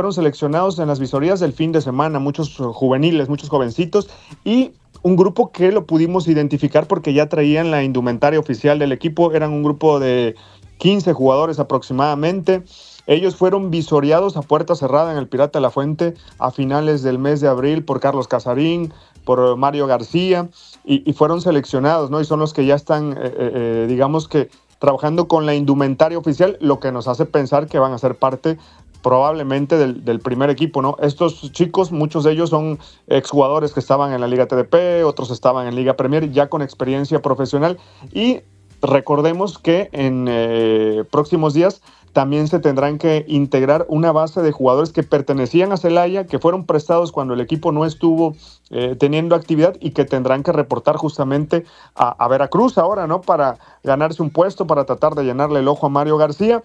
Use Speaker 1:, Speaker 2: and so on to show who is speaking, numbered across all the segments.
Speaker 1: fueron seleccionados en las visorías del fin de semana, muchos juveniles, muchos jovencitos, y un grupo que lo pudimos identificar porque ya traían la indumentaria oficial del equipo. Eran un grupo de 15 jugadores aproximadamente. Ellos fueron visoreados a puerta cerrada en el Pirata de la Fuente a finales del mes de abril por Carlos Casarín, por Mario García, y fueron seleccionados, ¿no? Y son los que ya están, digamos que, trabajando con la indumentaria oficial, lo que nos hace pensar que van a ser parte probablemente del primer equipo, ¿no? Estos chicos, muchos de ellos son exjugadores que estaban en la Liga TDP, otros estaban en Liga Premier, ya con experiencia profesional, y recordemos que en próximos días también se tendrán que integrar una base de jugadores que pertenecían a Celaya, que fueron prestados cuando el equipo no estuvo teniendo actividad y que tendrán que reportar justamente a Veracruz ahora, ¿no? Para ganarse un puesto, para tratar de llenarle el ojo a Mario García.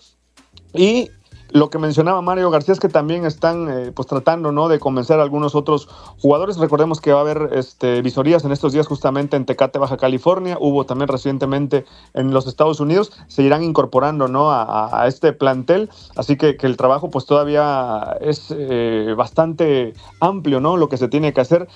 Speaker 1: Y lo que mencionaba Mario García es que también están pues tratando, ¿no?, de convencer a algunos otros jugadores. Recordemos que va a haber visorías en estos días justamente en Tecate, Baja California. Hubo también recientemente en los Estados Unidos. Se irán incorporando, ¿no?, a este plantel. Así que el trabajo pues todavía es bastante amplio, ¿no?, lo que se tiene que hacer.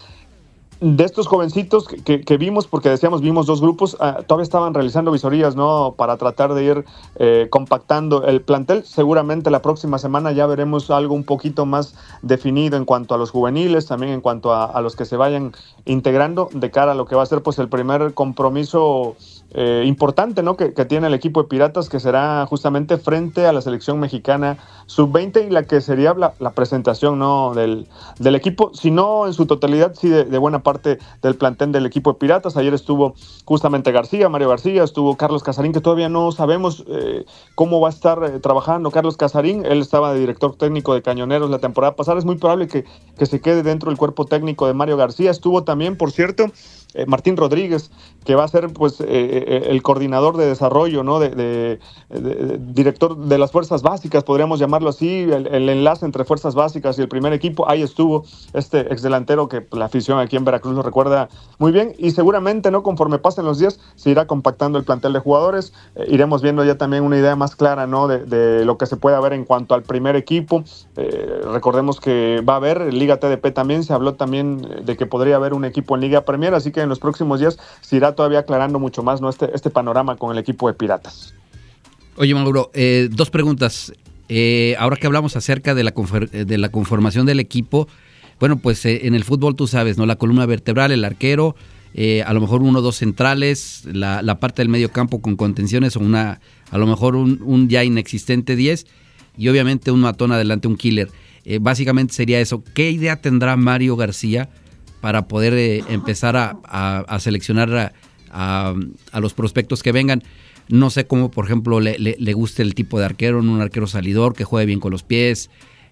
Speaker 1: De estos jovencitos que vimos, porque decíamos, vimos dos grupos, todavía estaban realizando visorías, ¿no?, para tratar de ir compactando el plantel. Seguramente la próxima semana ya veremos algo un poquito más definido en cuanto a los juveniles, también en cuanto a los que se vayan integrando de cara a lo que va a ser pues el primer compromiso importante, ¿no?, que tiene el equipo de Piratas, que será justamente frente a la selección mexicana sub-20 y la que sería la presentación, ¿no?, del equipo, si no en su totalidad, sí de buena parte del plantel del equipo de Piratas. Ayer estuvo justamente Mario García, estuvo Carlos Casarín, que todavía no sabemos cómo va a estar trabajando Carlos Casarín. Él estaba de director técnico de Cañoneros la temporada pasada. Es muy probable que se quede dentro del cuerpo técnico de Mario García. Estuvo también, por cierto, Martín Rodríguez, que va a ser pues el coordinador de desarrollo, ¿no?, de director de las fuerzas básicas, podríamos llamarlo así, el enlace entre fuerzas básicas y el primer equipo. Ahí estuvo este exdelantero que la afición aquí en Veracruz lo recuerda muy bien, y seguramente, ¿no?, conforme pasen los días se irá compactando el plantel de jugadores. Iremos viendo ya también una idea más clara, ¿no?, de lo que se puede ver en cuanto al primer equipo. Recordemos que va a haber Liga TDP también, se habló también de que podría haber un equipo en Liga Premier, así que en los próximos días se irá todavía aclarando mucho más, ¿no?, este panorama con el equipo de Piratas.
Speaker 2: Oye, Mauro, dos preguntas. Ahora que hablamos acerca de la conformación del equipo, bueno, pues en el fútbol tú sabes, ¿no?, la columna vertebral, el arquero, a lo mejor 1 o 2 centrales, la parte del medio campo con contenciones, o a lo mejor un ya inexistente 10, y obviamente un matón adelante, un killer. Básicamente sería eso. ¿Qué idea tendrá Mario García para poder empezar a seleccionar a los prospectos que vengan? No sé cómo, por ejemplo, le guste el tipo de arquero, un arquero salidor que juegue bien con los pies,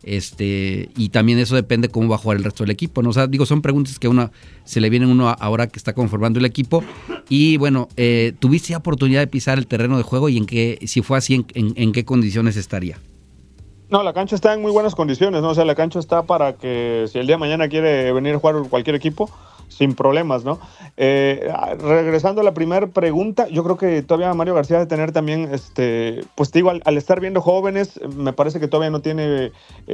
Speaker 2: y también eso depende cómo va a jugar el resto del equipo, ¿no? O sea, digo, son preguntas que se le vienen ahora que está conformando el equipo. Y bueno, ¿tuviste ya oportunidad de pisar el terreno de juego, y si fue así, en qué condiciones estaría?
Speaker 1: No, la cancha está en muy buenas condiciones, ¿no? O sea, la cancha está para que si el día de mañana quiere venir a jugar cualquier equipo, sin problemas, ¿no? Regresando a la primera pregunta, yo creo que todavía Mario García debe tener también, pues te digo, al estar viendo jóvenes, me parece que todavía no tiene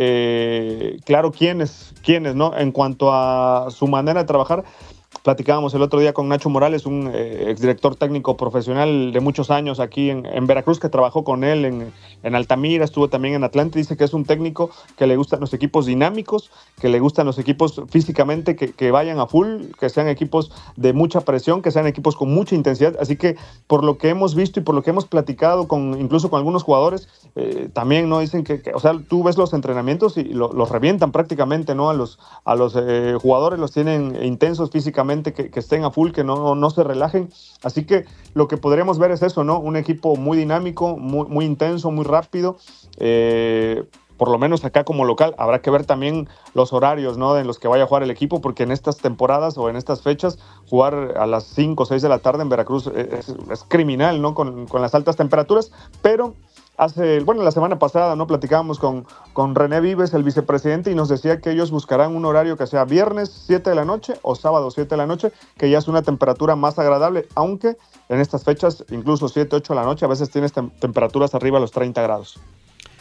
Speaker 1: claro quiénes, ¿no? En cuanto a su manera de trabajar. Platicábamos el otro día con Nacho Morales, un exdirector técnico profesional de muchos años aquí en Veracruz, que trabajó con él en Altamira, estuvo también en Atlante. Dice que es un técnico que le gustan los equipos dinámicos, que le gustan los equipos físicamente que vayan a full, que sean equipos de mucha presión, que sean equipos con mucha intensidad. Así que por lo que hemos visto y por lo que hemos platicado incluso con algunos jugadores, también, ¿no?, dicen que o sea, tú ves los entrenamientos y los revientan prácticamente, ¿no?, a los jugadores, los tienen intensos físicamente, que estén a full, que no se relajen. Así que lo que podríamos ver es eso, ¿no?, un equipo muy dinámico, muy intenso, muy rápido. Por lo menos acá como local. Habrá que ver también los horarios, ¿no?, en los que vaya a jugar el equipo, porque en estas temporadas o en estas fechas jugar a las 5 o 6 de la tarde en Veracruz es criminal, ¿no?, con las altas temperaturas. Pero la semana pasada, ¿no?, platicábamos con René Vives, el vicepresidente, y nos decía que ellos buscarán un horario que sea viernes 7 de la noche o sábado 7 de la noche, que ya es una temperatura más agradable, aunque en estas fechas, incluso 7, 8 de la noche, a veces tienes temperaturas arriba de los 30 grados.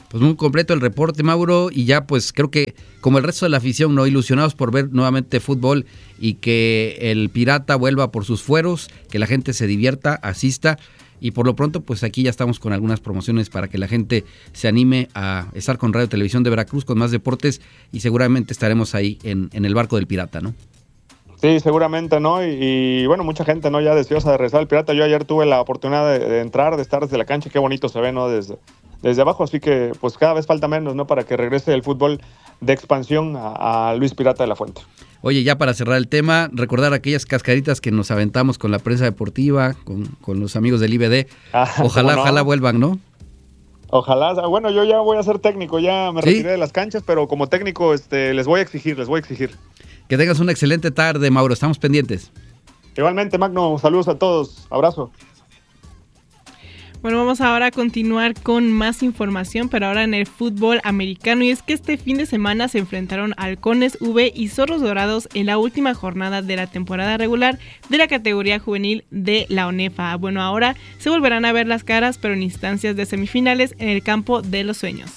Speaker 2: Pues muy completo el reporte, Mauro, y ya pues creo que como el resto de la afición, ¿no? Ilusionados por ver nuevamente fútbol y que el Pirata vuelva por sus fueros, que la gente se divierta, asista, y por lo pronto pues aquí ya estamos con algunas promociones para que la gente se anime a estar con Radio Televisión de Veracruz, con más deportes, y seguramente estaremos ahí en el barco del Pirata, ¿no?
Speaker 1: Sí, seguramente, ¿no? Y bueno, mucha gente, ¿no? Ya deseosa de regresar al Pirata. Yo ayer tuve la oportunidad de entrar, de estar desde la cancha, qué bonito se ve, ¿no? Desde abajo, así que pues cada vez falta menos, ¿no? Para que regrese el fútbol de expansión a Luis Pirata de la Fuente.
Speaker 2: Oye, ya para cerrar el tema, recordar aquellas cascaritas que nos aventamos con la prensa deportiva, con los amigos del IBD. Ojalá vuelvan, ¿no?
Speaker 1: Ojalá, bueno, yo ya voy a ser técnico, ya me retiré de las canchas, pero como técnico les voy a exigir.
Speaker 2: Que tengas una excelente tarde, Mauro, estamos pendientes.
Speaker 1: Igualmente, Magno, saludos a todos, abrazo.
Speaker 3: Bueno, vamos ahora a continuar con más información, pero ahora en el fútbol americano. Y es que este fin de semana se enfrentaron Halcones V y Zorros Dorados en la última jornada de la temporada regular de la categoría juvenil de la ONEFA. Bueno, ahora se volverán a ver las caras, pero en instancias de semifinales en el campo de los sueños.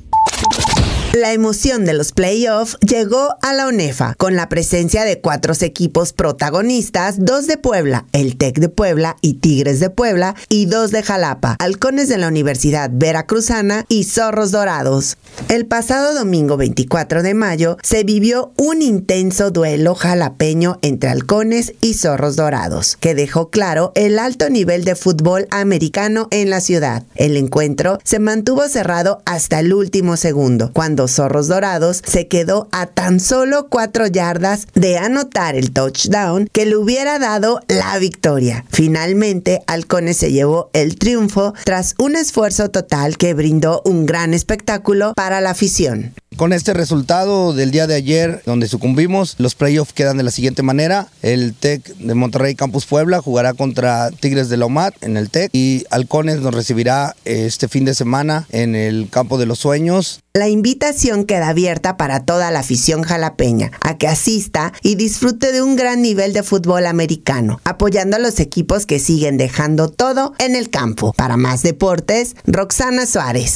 Speaker 4: La emoción de los playoffs llegó a la ONEFA con la presencia de 4 equipos protagonistas, 2 de Puebla, el TEC de Puebla y Tigres de Puebla, y 2 de Jalapa, Halcones de la Universidad Veracruzana y Zorros Dorados. El pasado domingo 24 de mayo se vivió un intenso duelo jalapeño entre Halcones y Zorros Dorados, que dejó claro el alto nivel de fútbol americano en la ciudad. El encuentro se mantuvo cerrado hasta el último segundo, cuando Zorros Dorados se quedó a tan solo 4 yardas de anotar el touchdown que le hubiera dado la victoria. Finalmente, Halcones se llevó el triunfo tras un esfuerzo total que brindó un gran espectáculo para la afición.
Speaker 5: Con este resultado del día de ayer, donde sucumbimos, los playoffs quedan de la siguiente manera. El TEC de Monterrey Campus Puebla jugará contra Tigres de la UMAT en el TEC y Halcones nos recibirá este fin de semana en el Campo de los Sueños.
Speaker 4: La invitación queda abierta para toda la afición jalapeña a que asista y disfrute de un gran nivel de fútbol americano, apoyando a los equipos que siguen dejando todo en el campo. Para más deportes, Roxana Suárez.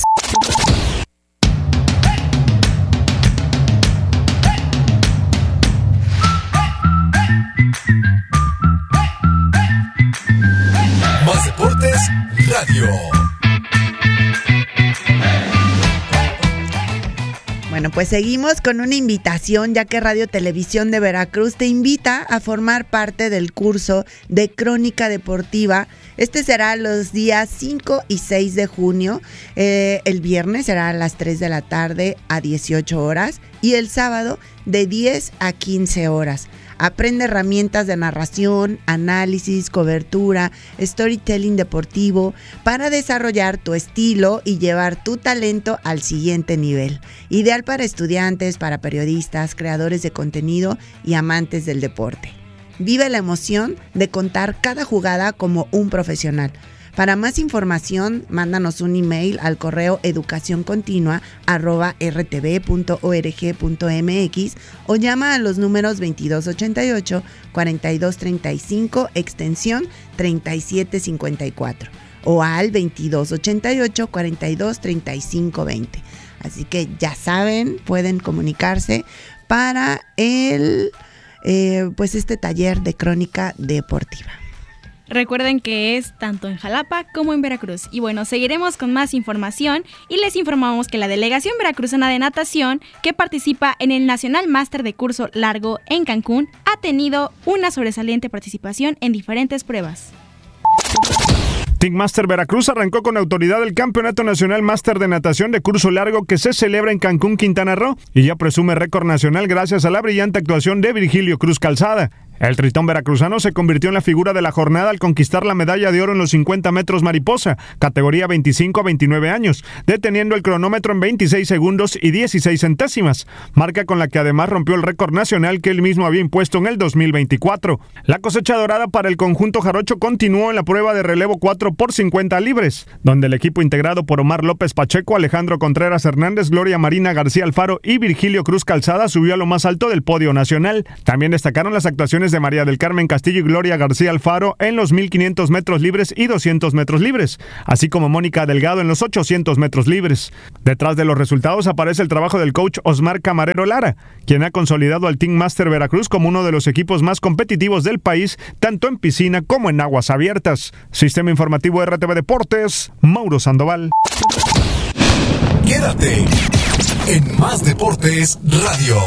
Speaker 6: Más Deportes Radio.
Speaker 4: Bueno, pues seguimos con una invitación, ya que Radio Televisión de Veracruz te invita a formar parte del curso de Crónica Deportiva. Este será los días 5 y 6 de junio. El viernes será a las 3 de la tarde a 18 horas y el sábado de 10 a 15 horas. Aprende herramientas de narración, análisis, cobertura, storytelling deportivo para desarrollar tu estilo y llevar tu talento al siguiente nivel. Ideal para estudiantes, para periodistas, creadores de contenido y amantes del deporte. Vive la emoción de contar cada jugada como un profesional. Para más información, mándanos un email al correo educacioncontinua@rtv.org.mx o llama a los números 2288-4235, extensión 3754 o al 2288-423520. Así que ya saben, pueden comunicarse para este taller de crónica deportiva.
Speaker 7: Recuerden que es tanto en Jalapa como en Veracruz. Y bueno, seguiremos con más información y les informamos que la Delegación Veracruzana de Natación, que participa en el Nacional Máster de Curso Largo en Cancún, ha tenido una sobresaliente participación en diferentes pruebas.
Speaker 8: Team Master Veracruz arrancó con autoridad el Campeonato Nacional Máster de Natación de Curso Largo que se celebra en Cancún, Quintana Roo, y ya presume récord nacional gracias a la brillante actuación de Virgilio Cruz Calzada. El tritón veracruzano se convirtió en la figura de la jornada al conquistar la medalla de oro en los 50 metros mariposa, categoría 25 a 29 años, deteniendo el cronómetro en 26 segundos y 16 centésimas, marca con la que además rompió el récord nacional que él mismo había impuesto en el 2024. La cosecha dorada para el conjunto jarocho continuó en la prueba de relevo 4x50 libres, donde el equipo integrado por Omar López Pacheco, Alejandro Contreras Hernández, Gloria Marina García Alfaro y Virgilio Cruz Calzada subió a lo más alto del podio nacional. También destacaron las actuaciones de María del Carmen Castillo y Gloria García Alfaro en los 1500 metros libres y 200 metros libres, así como Mónica Delgado en los 800 metros libres. Detrás de los resultados aparece el trabajo del coach Osmar Camarero Lara, quien ha consolidado al Team Master Veracruz como uno de los equipos más competitivos del país, tanto en piscina como en aguas abiertas. Sistema Informativo RTV Deportes, Mauro Sandoval.
Speaker 6: Quédate en Más Deportes Radio.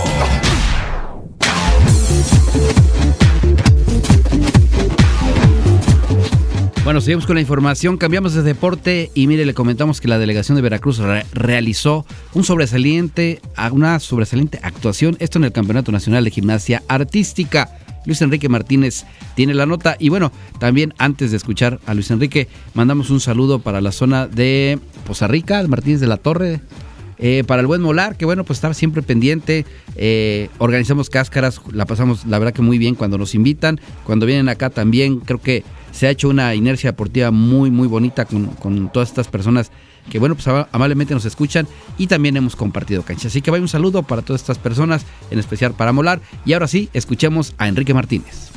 Speaker 2: Bueno, seguimos con la información, cambiamos de deporte y mire, le comentamos que la delegación de Veracruz realizó una sobresaliente actuación, esto en el Campeonato Nacional de Gimnasia Artística. Luis Enrique Martínez tiene la nota y bueno, también antes de escuchar a Luis Enrique, mandamos un saludo para la zona de Poza Rica, Martínez de la Torre, para el buen Molar, que bueno, pues estaba siempre pendiente, organizamos cáscaras, la pasamos la verdad que muy bien cuando nos invitan, cuando vienen acá también, creo que se ha hecho una inercia deportiva muy muy bonita con todas estas personas que bueno, pues amablemente nos escuchan y también hemos compartido cancha. Así que vaya un saludo para todas estas personas, en especial para Molar. Y ahora sí, escuchemos a Enrique Martínez.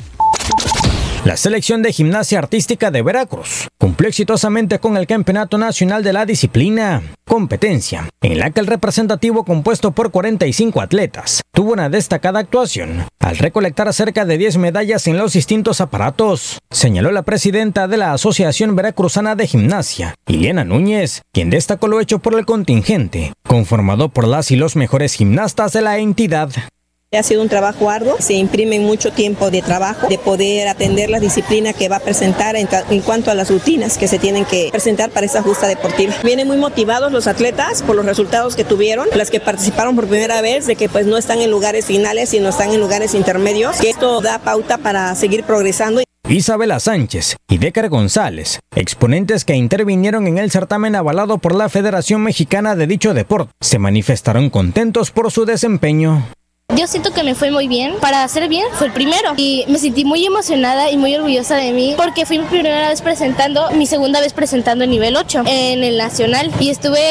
Speaker 9: La selección de gimnasia artística de Veracruz cumplió exitosamente con el Campeonato Nacional de la Disciplina, competencia en la que el representativo compuesto por 45 atletas tuvo una destacada actuación al recolectar cerca de 10 medallas en los distintos aparatos, señaló la presidenta de la Asociación Veracruzana de Gimnasia, Iliana Núñez, quien destacó lo hecho por el contingente, conformado por las y los mejores gimnastas de la entidad.
Speaker 10: Ha sido un trabajo arduo, se imprime mucho tiempo de trabajo, de poder atender la disciplina que va a presentar en cuanto a las rutinas que se tienen que presentar para esta justa deportiva. Vienen muy motivados los atletas por los resultados que tuvieron, las que participaron por primera vez, de que pues no están en lugares finales, sino están en lugares intermedios, que esto da pauta para seguir progresando.
Speaker 9: Isabela Sánchez y Décar González, exponentes que intervinieron en el certamen avalado por la Federación Mexicana de dicho deporte, se manifestaron contentos por su desempeño.
Speaker 11: Yo siento que me fue muy bien. Para hacer bien, fue el primero. Y me sentí muy emocionada y muy orgullosa de mí porque fui mi primera vez mi segunda vez presentando en nivel 8 en el nacional. Y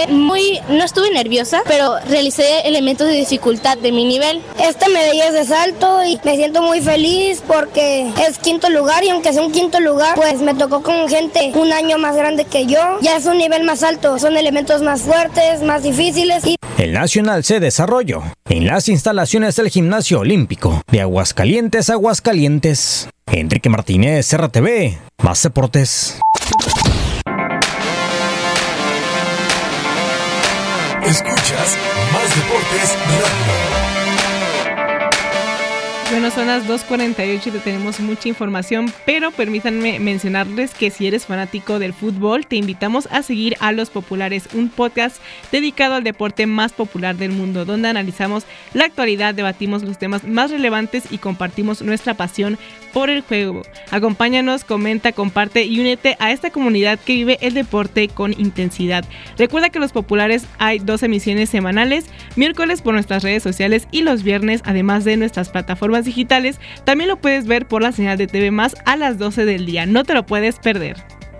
Speaker 11: no estuve nerviosa, pero realicé elementos de dificultad de mi nivel.
Speaker 12: Esta medalla es de salto y me siento muy feliz porque es quinto lugar y aunque sea un quinto lugar, pues me tocó con gente un año más grande que yo. Ya es un nivel más alto, son elementos más fuertes, más difíciles.
Speaker 9: El nacional se desarrolló en las instalaciones del Gimnasio Olímpico de Aguascalientes, Enrique Martínez, RTV, Más Deportes.
Speaker 6: Escuchas Más Deportes Radio.
Speaker 3: Bueno, son las 2:48 y tenemos mucha información, pero permítanme mencionarles que si eres fanático del fútbol, te invitamos a seguir a Los Populares, un podcast dedicado al deporte más popular del mundo, donde analizamos la actualidad, debatimos los temas más relevantes y compartimos nuestra pasión por el juego. Acompáñanos, comenta, comparte y únete a esta comunidad que vive el deporte con intensidad. Recuerda que Los Populares hay 2 emisiones semanales, miércoles por nuestras redes sociales y los viernes, además de nuestras plataformas digitales, también lo puedes ver por la señal de TV Más a las 12 del día. No te lo puedes perder.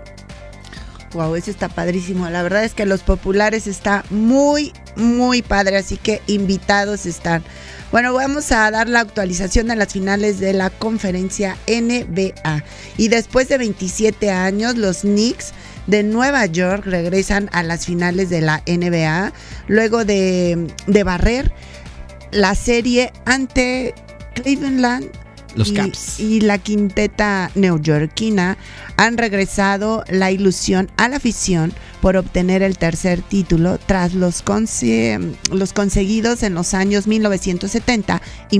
Speaker 4: Wow, eso está padrísimo. La verdad es que Los Populares está muy, muy padre, así que invitados están. Bueno, vamos a dar la actualización de las finales de la conferencia NBA. Y después de 27 años, los Knicks de Nueva York regresan a las finales de la NBA, luego de barrer la serie ante Cleveland.
Speaker 2: Los Caps
Speaker 4: y la quinteta neoyorquina han regresado la ilusión a la afición por obtener el tercer título tras los conseguidos en los años 1970 y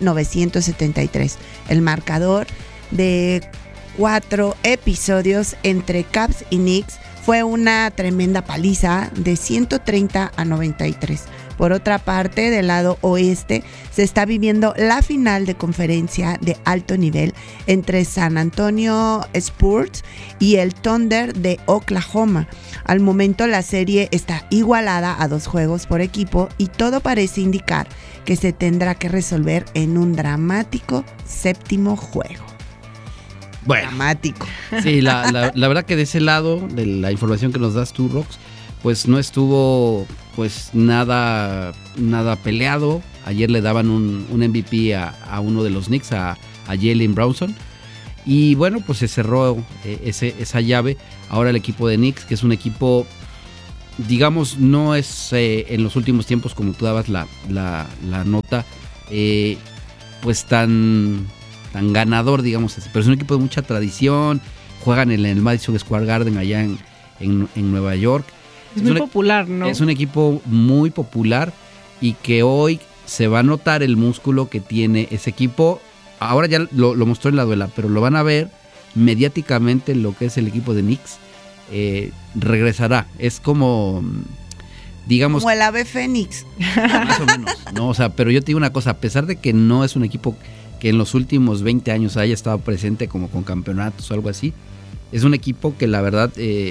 Speaker 4: 1973. El marcador de 4 episodios entre Caps y Knicks fue una tremenda paliza de 130-93. Por otra parte, del lado oeste, se está viviendo la final de conferencia de alto nivel entre San Antonio Spurs y el Thunder de Oklahoma. Al momento, la serie está igualada a 2 juegos por equipo y todo parece indicar que se tendrá que resolver en un dramático 7º juego.
Speaker 2: Bueno,
Speaker 4: dramático.
Speaker 2: Sí, la verdad que de ese lado, de la información que nos das tú, Rox, pues no estuvo pues nada peleado. Ayer le daban un MVP a uno de los Knicks, a Jalen Brownson. Y bueno, pues se cerró esa llave. Ahora el equipo de Knicks, que es un equipo, digamos, no es en los últimos tiempos, como tú dabas la nota, pues tan ganador, digamos, pero es un equipo de mucha tradición. Juegan en el Madison Square Garden allá en Nueva York.
Speaker 3: Es muy popular, ¿no?
Speaker 2: Es un equipo muy popular y que hoy se va a notar el músculo que tiene ese equipo. Ahora ya lo mostró en la duela, pero lo van a ver mediáticamente lo que es el equipo de Knicks. Regresará. Es como, digamos...
Speaker 4: Como el ave Fénix.
Speaker 2: Más o menos. No, o sea, pero yo te digo una cosa, a pesar de que no es un equipo que en los últimos 20 años haya estado presente como con campeonatos o algo así, es un equipo que la verdad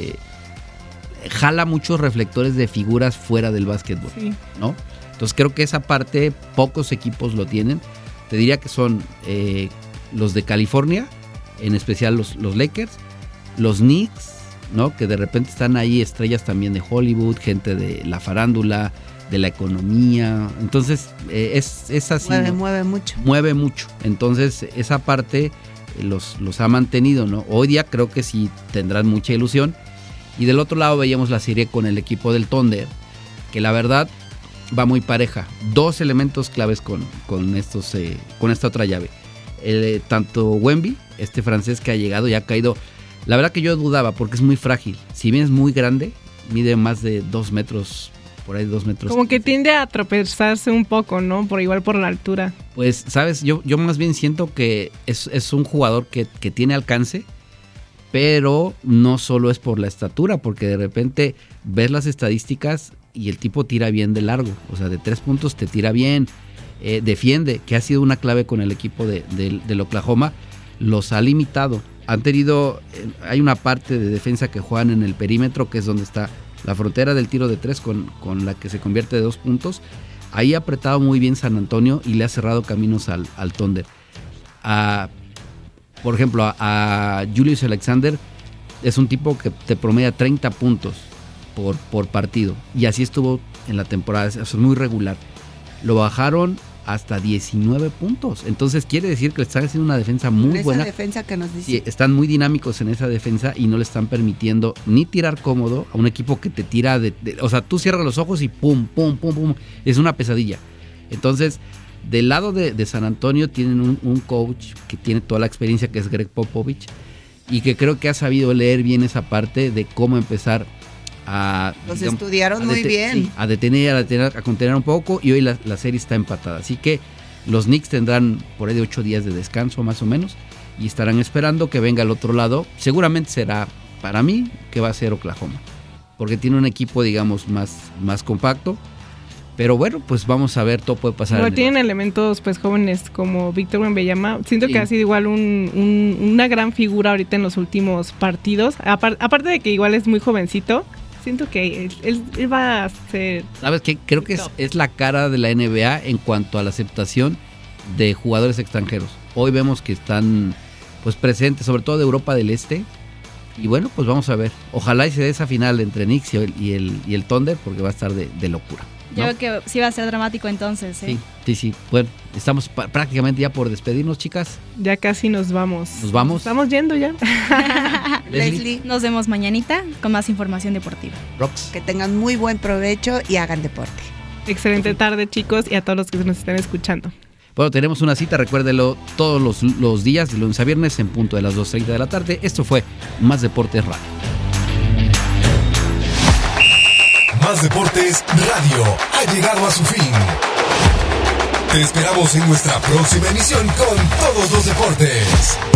Speaker 2: jala muchos reflectores de figuras fuera del básquetbol, sí, ¿no? Entonces creo que esa parte pocos equipos lo tienen. Te diría que son los de California, en especial los Lakers, los Knicks, ¿no? Que de repente están ahí estrellas también de Hollywood, gente de la farándula, de la economía. Entonces es así,
Speaker 4: mueve mucho.
Speaker 2: Mueve mucho. Entonces esa parte los ha mantenido, ¿no? Hoy día creo que sí tendrán mucha ilusión. Y del otro lado veíamos la serie con el equipo del Thunder, que la verdad va muy pareja. Dos elementos claves con esta otra llave. Tanto Wemby, este francés que ha llegado y ha caído. La verdad que yo dudaba porque es muy frágil. Si bien es muy grande, mide más de 2 metros, por ahí 2 metros.
Speaker 3: Como que tiende a tropezarse un poco, ¿no? Igual por la altura.
Speaker 2: Pues, ¿sabes? Yo más bien siento que es un jugador que tiene alcance, pero no solo es por la estatura, porque de repente ves las estadísticas y el tipo tira bien de largo, o sea, de 3 puntos te tira bien, defiende, que ha sido una clave con el equipo del Oklahoma, los ha limitado. Han tenido, hay una parte de defensa que juegan en el perímetro, que es donde está la frontera del tiro de 3 con la que se convierte de 2 puntos. Ahí ha apretado muy bien San Antonio y le ha cerrado caminos al Thunder. Por ejemplo, a Julius Alexander es un tipo que te promedia 30 puntos por partido. Y así estuvo en la temporada, es muy regular. Lo bajaron hasta 19 puntos. Entonces quiere decir que le están haciendo una defensa muy buena.
Speaker 4: Esa defensa que nos dice.
Speaker 2: Sí, están muy dinámicos en esa defensa y no le están permitiendo ni tirar cómodo a un equipo que te tira o sea, tú cierras los ojos y pum, pum, pum, pum. Es una pesadilla. Entonces, del lado de San Antonio tienen un coach que tiene toda la experiencia, que es Greg Popovich, y que creo que ha sabido leer bien esa parte de cómo empezar
Speaker 4: los estudiaron muy bien.
Speaker 2: Sí, a contener un poco, y hoy la serie está empatada. Así que los Knicks tendrán por ahí de 8 días de descanso más o menos y estarán esperando que venga al otro lado. Seguramente será, para mí, que va a ser Oklahoma, porque tiene un equipo, digamos, más compacto. Pero bueno, pues vamos a ver, todo puede pasar.
Speaker 3: Pero tienen elementos pues jóvenes como Víctor Wembanyama. Siento que ha sido igual una gran figura ahorita en los últimos partidos. Aparte de que igual es muy jovencito, siento que él va a ser...
Speaker 2: ¿Sabes qué? Creo que es la cara de la NBA en cuanto a la aceptación de jugadores extranjeros. Hoy vemos que están pues presentes, sobre todo de Europa del Este. Y bueno, pues vamos a ver. Ojalá y se dé esa final entre Knicks y el Thunder, porque va a estar de locura, ¿no?
Speaker 7: Yo creo que sí va a ser dramático entonces, ¿eh?
Speaker 2: Sí. Bueno, estamos prácticamente ya por despedirnos, chicas.
Speaker 3: Ya casi nos vamos.
Speaker 2: ¿Nos vamos?
Speaker 3: Estamos yendo ya.
Speaker 7: Leslie, nos vemos mañanita con más información deportiva.
Speaker 2: Rox.
Speaker 4: Que tengan muy buen provecho y hagan deporte.
Speaker 3: Excelente tarde, chicos, y a todos los que nos están escuchando.
Speaker 2: Bueno, tenemos una cita, recuérdelo, todos los días, de lunes a viernes, en punto de las 2:30 de la tarde. Esto fue Más Deportes Radio.
Speaker 6: Más Deportes Radio ha llegado a su fin. Te esperamos en nuestra próxima emisión con todos los deportes.